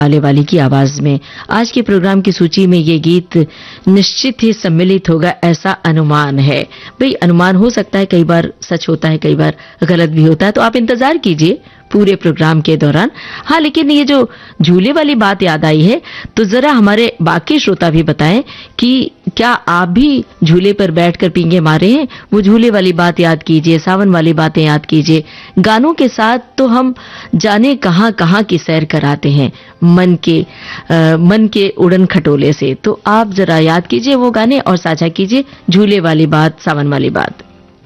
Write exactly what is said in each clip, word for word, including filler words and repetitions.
वाले वाली की आवाज में। आज के प्रोग्राम की सूची में ये गीत निश्चित ही सम्मिलित होगा, ऐसा अनुमान है। भाई अनुमान हो सकता है, कई बार सच होता है, कई बार गलत भी होता है, तो आप इंतजार कीजिए पूरे प्रोग्राम के दौरान। हाँ, लेकिन ये जो झूले वाली बात याद आई है, तो जरा हमारे बाकी श्रोता भी बताएं कि क्या आप भी झूले पर बैठकर पींगे मारे हैं? वो झूले वाली बात याद कीजिए, सावन वाली बातें याद कीजिए। गानों के साथ तो हम जाने कहां कहां की सैर कराते हैं मन के आ, मन के उड़न खटोले से। तो आप जरा याद कीजिए वो गाने और साझा कीजिए झूले वाली बात, सावन वाली बात।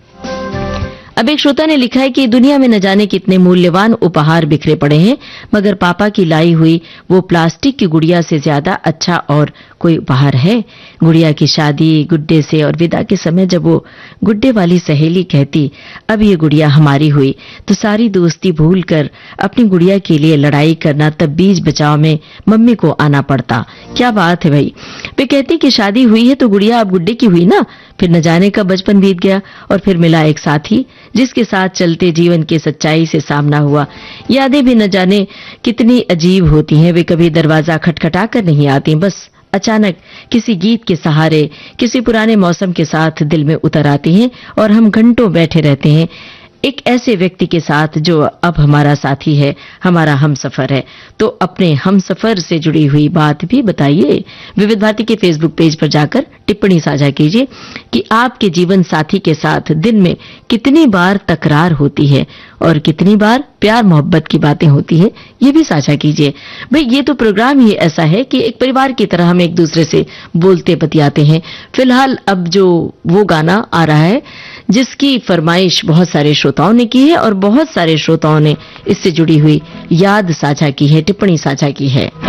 अब एक श्रोता ने लिखा है कि दुनिया में न जाने कितने मूल्यवान उपहार बिखरे पड़े हैं, मगर पापा की लाई हुई वो प्लास्टिक की गुड़िया से ज्यादा अच्छा और कोई उपहार है? गुड़िया की शादी, गुड्डे से और विदा के समय जब वो गुड्डे वाली सहेली कहती अब ये गुड़िया हमारी हुई, तो सारी दोस्ती भूलकर अपनी गुड़िया के लिए लड़ाई करना, तब बीच बचाव में मम्मी को आना पड़ता। क्या बात है भाई। वे कहती कि शादी हुई है तो गुड़िया अब गुड्डे की हुई ना। फिर न जाने का बचपन बीत गया और फिर मिला एक साथी जिसके साथ चलते जीवन की सच्चाई से सामना हुआ। यादें भी न जाने कितनी अजीब होती हैं, वे कभी दरवाजा खटखटा कर नहीं आती, बस अचानक किसी गीत के सहारे, किसी पुराने मौसम के साथ दिल में उतर आती हैं और हम घंटों बैठे रहते हैं एक ऐसे व्यक्ति के साथ जो अब हमारा साथी है, हमारा हमसफर है। तो अपने हमसफर से जुड़ी हुई बात भी बताइए। विविध भारती के फेसबुक पेज पर जाकर टिप्पणी साझा कीजिए कि आपके जीवन साथी के साथ दिन में कितनी बार तकरार होती है और कितनी बार प्यार मोहब्बत की बातें होती है, ये भी साझा कीजिए। भाई ये तो प्रोग्राम ही ऐसा है कि एक परिवार की तरह हम एक दूसरे से बोलते बतियाते हैं। फिलहाल अब जो वो गाना आ रहा है जिसकी फरमाइश बहुत सारे श्रोताओं ने की है और बहुत सारे श्रोताओं ने इससे जुड़ी हुई याद साझा की है, टिप्पणी साझा की है।